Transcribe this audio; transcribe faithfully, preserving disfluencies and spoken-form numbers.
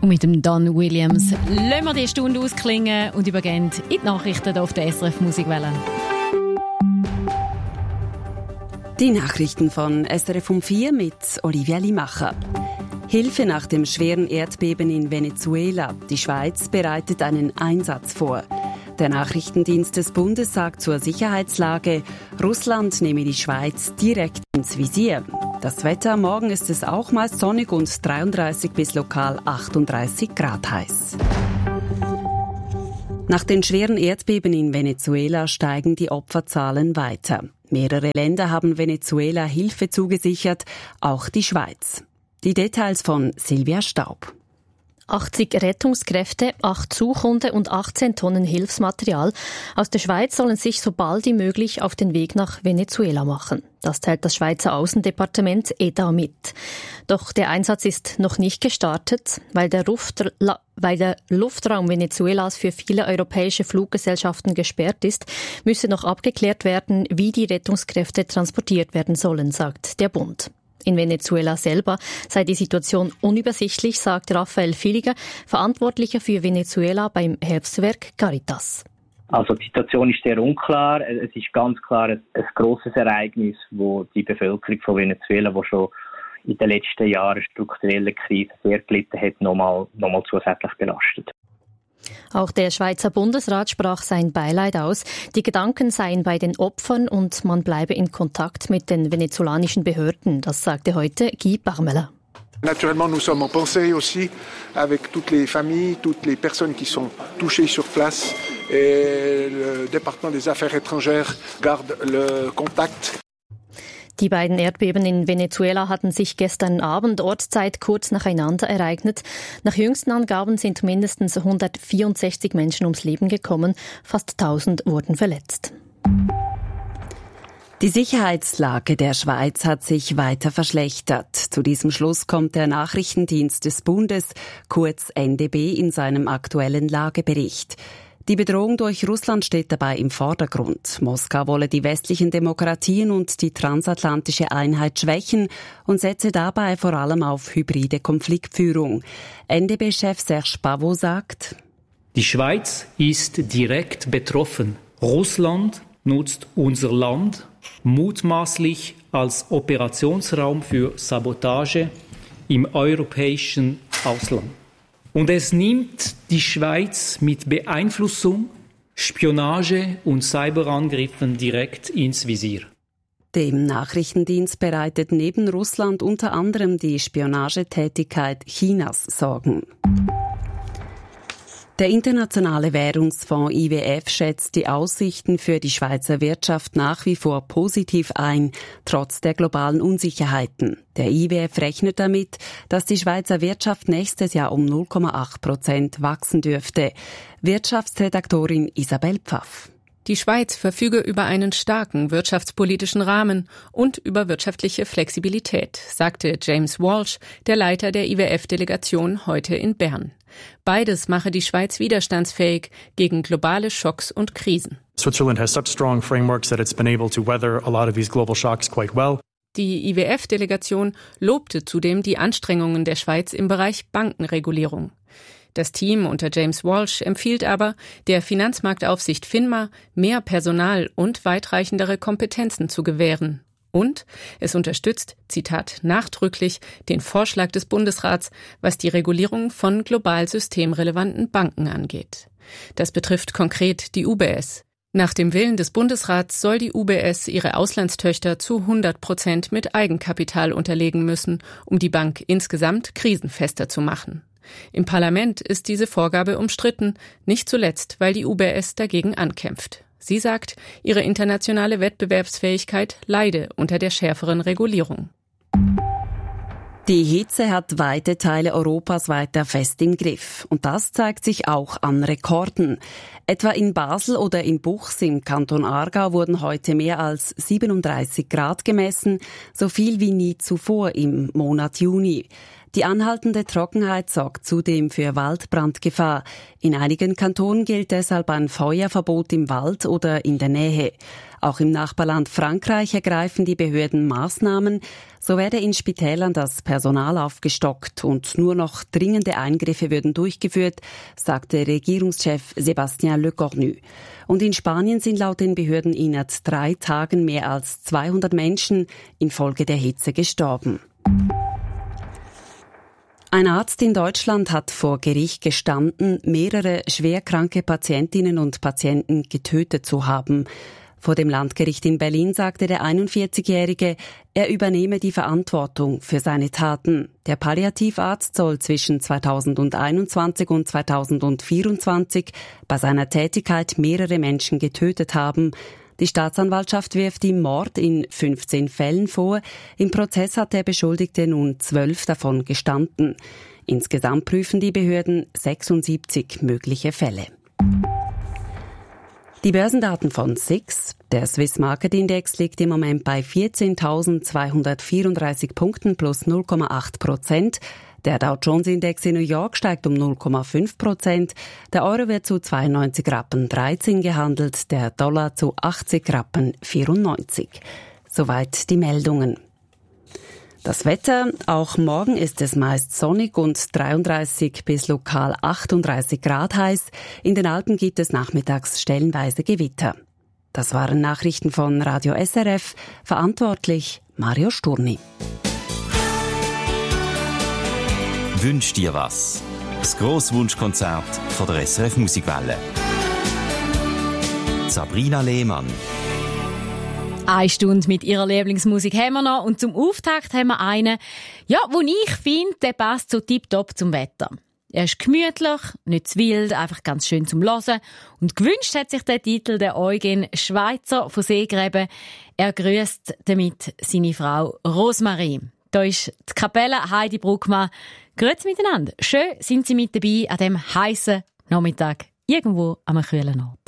Und mit dem Don Williams lassen wir die Stunde ausklingen und übergehen in die Nachrichten hier auf der S R F Musikwelle. Die Nachrichten von S R F um vier mit Olivia Limacher. Hilfe nach dem schweren Erdbeben in Venezuela. Die Schweiz bereitet einen Einsatz vor. Der Nachrichtendienst des Bundes sagt zur Sicherheitslage, Russland nehme die Schweiz direkt ins Visier. Das Wetter, morgen ist es auch meist sonnig und dreiunddreißig bis lokal achtunddreißig Grad heiß. Nach den schweren Erdbeben in Venezuela steigen die Opferzahlen weiter. Mehrere Länder haben Venezuela Hilfe zugesichert, auch die Schweiz. Die Details von Silvia Staub. achtzig Rettungskräfte, acht Suchhunde und achtzehn Tonnen Hilfsmaterial aus der Schweiz sollen sich so bald wie möglich auf den Weg nach Venezuela machen. Das teilt das Schweizer Außendepartement E D A mit. Doch der Einsatz ist noch nicht gestartet, weil der, Luft, weil der Luftraum Venezuelas für viele europäische Fluggesellschaften gesperrt ist, müsse noch abgeklärt werden, wie die Rettungskräfte transportiert werden sollen, sagt der Bund. In Venezuela selber sei die Situation unübersichtlich, sagt Raphael Villiger, Verantwortlicher für Venezuela beim Hilfswerk Caritas. Also die Situation ist sehr unklar. Es ist ganz klar ein, ein grosses Ereignis, wo die Bevölkerung von Venezuela, die schon in den letzten Jahren strukturelle Krise sehr gelitten hat, nochmal, nochmal zusätzlich belastet. Auch der Schweizer Bundesrat sprach sein Beileid aus. Die Gedanken seien bei den Opfern und man bleibe in Kontakt mit den venezolanischen Behörden. Das sagte heute Guy Parmelin. Naturellement, nous sommes en pensée aussi avec toutes les familles, toutes les personnes qui sont touchées sur place. Et le département des Affaires étrangères garde le contact. Die beiden Erdbeben in Venezuela hatten sich gestern Abend Ortszeit kurz nacheinander ereignet. Nach jüngsten Angaben sind mindestens hundertvierundsechzig Menschen ums Leben gekommen, fast tausend wurden verletzt. Die Sicherheitslage der Schweiz hat sich weiter verschlechtert. Zu diesem Schluss kommt der Nachrichtendienst des Bundes, kurz N D B, in seinem aktuellen Lagebericht. Die Bedrohung durch Russland steht dabei im Vordergrund. Moskau wolle die westlichen Demokratien und die transatlantische Einheit schwächen und setze dabei vor allem auf hybride Konfliktführung. N D B-Chef Serge Pavot sagt: Die Schweiz ist direkt betroffen. Russland nutzt unser Land mutmaßlich als Operationsraum für Sabotage im europäischen Ausland. Und es nimmt die Schweiz mit Beeinflussung, Spionage und Cyberangriffen direkt ins Visier. Dem Nachrichtendienst bereitet neben Russland unter anderem die Spionagetätigkeit Chinas Sorgen. Der Internationale Währungsfonds I W F schätzt die Aussichten für die Schweizer Wirtschaft nach wie vor positiv ein, trotz der globalen Unsicherheiten. Der I W F rechnet damit, dass die Schweizer Wirtschaft nächstes Jahr um null Komma acht Prozent wachsen dürfte. Wirtschaftsredaktorin Isabel Pfaff. Die Schweiz verfüge über einen starken wirtschaftspolitischen Rahmen und über wirtschaftliche Flexibilität, sagte James Walsh, der Leiter der I W F-Delegation, heute in Bern. Beides mache die Schweiz widerstandsfähig gegen globale Schocks und Krisen. Switzerland has such strong frameworks that it's been able to weather a lot of these global shocks quite well. Die I W F-Delegation lobte zudem die Anstrengungen der Schweiz im Bereich Bankenregulierung. Das Team unter James Walsh empfiehlt aber, der Finanzmarktaufsicht FINMA mehr Personal und weitreichendere Kompetenzen zu gewähren. Und es unterstützt, Zitat, nachdrücklich den Vorschlag des Bundesrats, was die Regulierung von global systemrelevanten Banken angeht. Das betrifft konkret die U B S. Nach dem Willen des Bundesrats soll die U B S ihre Auslandstöchter zu hundert Prozent mit Eigenkapital unterlegen müssen, um die Bank insgesamt krisenfester zu machen. Im Parlament ist diese Vorgabe umstritten, nicht zuletzt, weil die U B S dagegen ankämpft. Sie sagt, ihre internationale Wettbewerbsfähigkeit leide unter der schärferen Regulierung. Die Hitze hat weite Teile Europas weiter fest im Griff. Und das zeigt sich auch an Rekorden. Etwa in Basel oder in Buchs im Kanton Aargau wurden heute mehr als siebenunddreißig Grad gemessen, so viel wie nie zuvor im Monat Juni. Die anhaltende Trockenheit sorgt zudem für Waldbrandgefahr. In einigen Kantonen gilt deshalb ein Feuerverbot im Wald oder in der Nähe. Auch im Nachbarland Frankreich ergreifen die Behörden Maßnahmen. So werde in Spitälern das Personal aufgestockt und nur noch dringende Eingriffe würden durchgeführt, sagte Regierungschef Sébastien Lecornu. Und in Spanien sind laut den Behörden innerhalb drei Tagen mehr als zweihundert Menschen infolge der Hitze gestorben. Ein Arzt in Deutschland hat vor Gericht gestanden, mehrere schwerkranke Patientinnen und Patienten getötet zu haben. Vor dem Landgericht in Berlin sagte der einundvierzigjährige, er übernehme die Verantwortung für seine Taten. Der Palliativarzt soll zwischen zweitausendeinundzwanzig und zweitausendvierundzwanzig bei seiner Tätigkeit mehrere Menschen getötet haben. Die Staatsanwaltschaft wirft ihm Mord in fünfzehn Fällen vor. Im Prozess hat der Beschuldigte nun zwölf davon gestanden. Insgesamt prüfen die Behörden sechsundsiebzig mögliche Fälle. Die Börsendaten von S I X. Der Swiss Market Index liegt im Moment bei vierzehntausendzweihundertvierunddreißig Punkten plus null Komma acht Prozent. Der Dow Jones Index in New York steigt um null Komma fünf Prozent. Der Euro wird zu zweiundneunzig Rappen dreizehn gehandelt, der Dollar zu achtzig Rappen vierundneunzig. Soweit die Meldungen. Das Wetter, auch morgen ist es meist sonnig und dreiunddreißig bis lokal achtunddreißig Grad heiß. In den Alpen gibt es nachmittags stellenweise Gewitter. Das waren Nachrichten von Radio S R F, verantwortlich Mario Sturni. Wünsch dir was? Das Grosswunschkonzert von der S R F Musikwelle. Sabrina Lehmann. Eine Stunde mit ihrer Lieblingsmusik haben wir noch. Und zum Auftakt haben wir einen, ja, wo ich finde, der passt so tipptopp zum Wetter. Er ist gemütlich, nicht zu wild, einfach ganz schön zum Hören. Und gewünscht hat sich der Titel der Eugen Schweizer von Seegräben. Er grüßt damit seine Frau Rosmarie. Da ist die Kapelle Heidi Bruckmann. Grüezi miteinander. Schön sind Sie mit dabei an diesem heißen Nachmittag irgendwo am kühlen Ort.